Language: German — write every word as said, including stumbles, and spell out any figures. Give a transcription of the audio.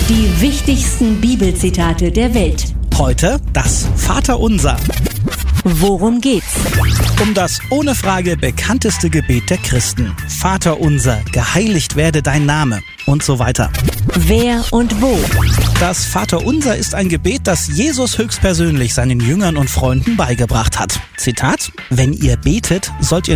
Die wichtigsten Bibelzitate der Welt. Heute das Vaterunser. Worum geht's? Um das ohne Frage bekannteste Gebet der Christen. Vaterunser, geheiligt werde dein Name und so weiter. Wer und wo? Das Vaterunser ist ein Gebet, das Jesus höchstpersönlich seinen Jüngern und Freunden beigebracht hat. Zitat: Wenn ihr betet, sollt ihr